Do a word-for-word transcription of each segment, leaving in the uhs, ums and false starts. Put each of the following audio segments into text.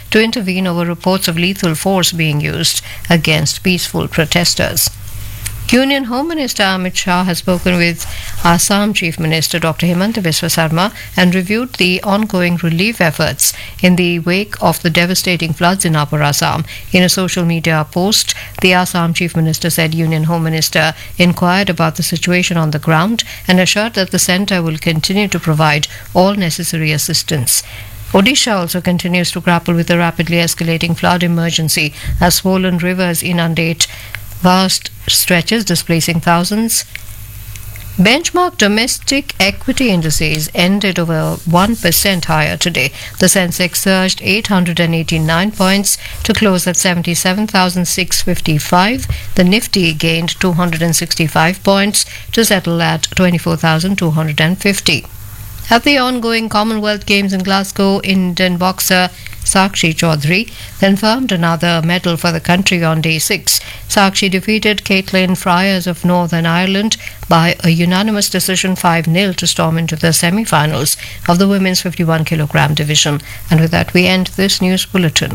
to intervene over reports of lethal force being used against peaceful protesters. Union Home Minister Amit Shah has spoken with Assam Chief Minister Doctor Himanta Biswa Sarma and reviewed the ongoing relief efforts in the wake of the devastating floods in Upper Assam. In a social media post, the Assam Chief Minister said Union Home Minister inquired about the situation on the ground and assured that the centre will continue to provide all necessary assistance. Odisha also continues to grapple with the rapidly escalating flood emergency as swollen rivers inundate vast stretches, displacing thousands. Benchmark domestic equity indices ended over one percent higher today. The Sensex surged eight hundred eighty-nine points to close at seventy-seven thousand six hundred fifty-five. The Nifty gained two hundred sixty-five points to settle at twenty-four thousand two hundred fifty. At the ongoing Commonwealth Games in Glasgow, Indian boxer Sakshi Chaudhary confirmed another medal for the country on day six. Sakshi defeated Caitlin Fryers of Northern Ireland by a unanimous decision five nil to storm into the semi-finals of the women's fifty-one kilogram division. And with that, we end this news bulletin.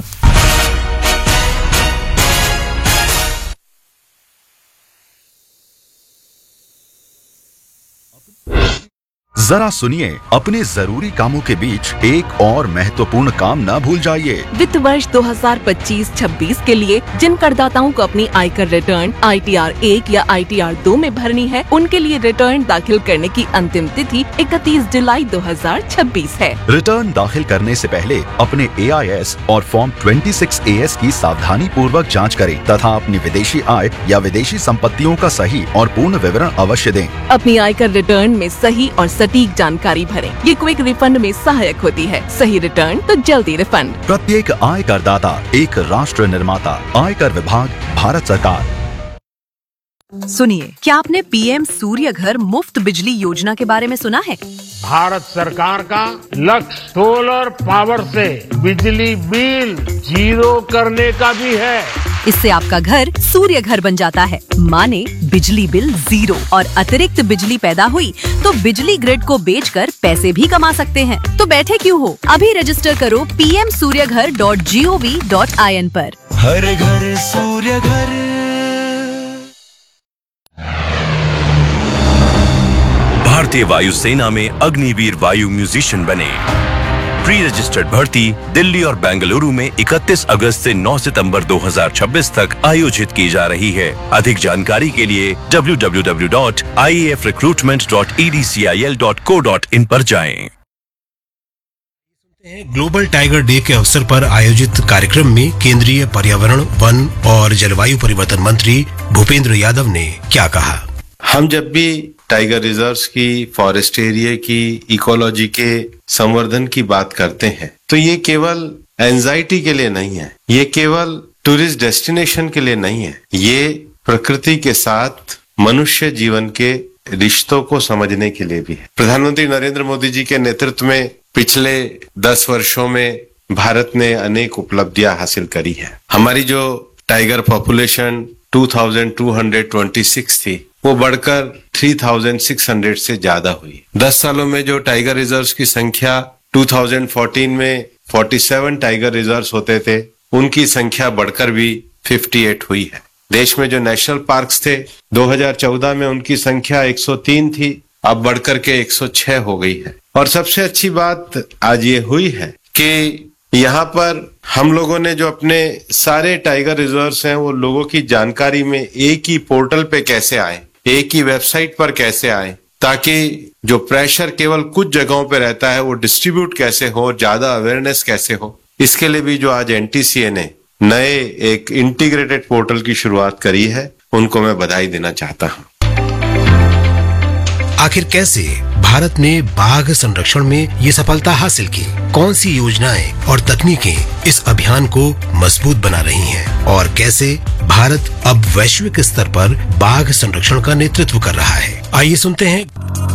जरा सुनिए, अपने जरूरी कामों के बीच एक और महत्वपूर्ण काम न भूल जाइए। वित्त वर्ष दो हज़ार पच्चीस छब्बीस के लिए जिन करदाताओं को अपनी आयकर रिटर्न आई टी आर एक या आई टी आर दो में भरनी है, उनके लिए रिटर्न दाखिल करने की अंतिम तिथि इकतीस जुलाई दो हज़ार छब्बीस है। रिटर्न दाखिल करने से पहले अपने ए आई एस और फॉर्म छब्बीस ए एस की सावधानी पूर्वक जाँच करें तथा अपनी विदेशी आय या विदेशी संपत्तियों का सही और पूर्ण विवरण अवश्य दें। अपनी आयकर रिटर्न में सही और सटीक जानकारी भरें। ये क्विक रिफंड में सहायक होती है। सही रिटर्न तो जल्दी रिफंड। प्रत्येक आयकर दाता एक राष्ट्र निर्माता। आयकर विभाग, भारत सरकार। सुनिए, क्या आपने पी एम सूर्य घर मुफ्त बिजली योजना के बारे में सुना है? भारत सरकार का लक्ष्य सोलर पावर से बिजली बिल जीरो करने का भी है। इससे आपका घर सूर्य घर बन जाता है, माने बिजली बिल जीरो और अतिरिक्त बिजली पैदा हुई तो बिजली ग्रिड को बेचकर पैसे भी कमा सकते हैं। तो बैठे क्यों हो, अभी रजिस्टर करो पी एम सूर्य घर dot G O V dot I N पर। हर घर सूर्य घर। भारतीय वायुसेना में अग्निवीर वायु म्यूजिशियन बने। प्री रजिस्टर्ड भर्ती दिल्ली और बेंगलुरु में इकतीस अगस्त से नौ सितंबर दो हज़ार छब्बीस तक आयोजित की जा रही है। अधिक जानकारी के लिए W W W dot I A F recruitment dot E D C I L dot co dot in पर जाएं। ग्लोबल टाइगर डे के अवसर पर आयोजित कार्यक्रम में केंद्रीय पर्यावरण, वन और जलवायु परिवर्तन मंत्री भूपेंद्र यादव ने क्या कहा? हम जब भी टाइगर रिजर्व्स की, फॉरेस्ट एरिया की, इकोलॉजी के संवर्धन की बात करते हैं तो ये केवल एंजाइटी के लिए नहीं है, ये केवल टूरिस्ट डेस्टिनेशन के लिए नहीं है, ये प्रकृति के साथ मनुष्य जीवन के रिश्तों को समझने के लिए भी है। प्रधानमंत्री नरेंद्र मोदी जी के नेतृत्व में पिछले दस वर्षों में भारत ने अनेक उपलब्धियां हासिल करी है। हमारी जो टाइगर पॉपुलेशन दो हज़ार दो सौ छब्बीस थी वो बढ़कर तीन हज़ार छह सौ से ज्यादा हुई। दस सालों में जो टाइगर रिजर्व्स की संख्या दो हज़ार चौदह में सैंतालीस टाइगर रिजर्व्स होते थे, उनकी संख्या बढ़कर भी अट्ठावन हुई है। देश में जो नेशनल पार्क्स थे दो हज़ार चौदह में उनकी संख्या एक सौ तीन थी, अब बढ़कर के एक सौ छह हो गई है। और सबसे अच्छी बात आज ये हुई है कि यहाँ पर हम लोगों ने जो अपने सारे टाइगर रिजर्व्स हैं वो लोगों की जानकारी में एक ही पोर्टल पे कैसे आए, एक ही वेबसाइट पर कैसे आए, ताकि जो प्रेशर केवल कुछ जगहों पे रहता है वो डिस्ट्रीब्यूट कैसे हो, ज्यादा अवेयरनेस कैसे हो। इसके लिए भी जो आज एन टी सी ए ने नए एक इंटीग्रेटेड पोर्टल की शुरुआत करी है, उनको मैं बधाई देना चाहता हूँ। आखिर कैसे भारत ने बाघ संरक्षण में ये सफलता हासिल की? कौन सी योजनाएं और तकनीकें इस अभियान को मजबूत बना रही हैं? और कैसे भारत अब वैश्विक स्तर पर बाघ संरक्षण का नेतृत्व कर रहा है? आइए सुनते हैं।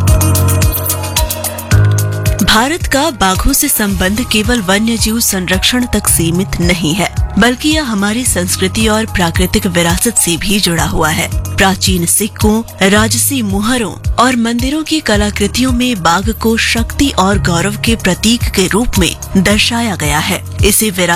भारत का बाघों से संबंध केवल वन्य जीव संरक्षण तक सीमित नहीं है, बल्कि यह हमारी संस्कृति और प्राकृतिक विरासत से भी जुड़ा हुआ है। प्राचीन सिक्कों, राजसी मुहरों और मंदिरों की कलाकृतियों में बाघ को शक्ति और गौरव के प्रतीक के रूप में दर्शाया गया है। इसे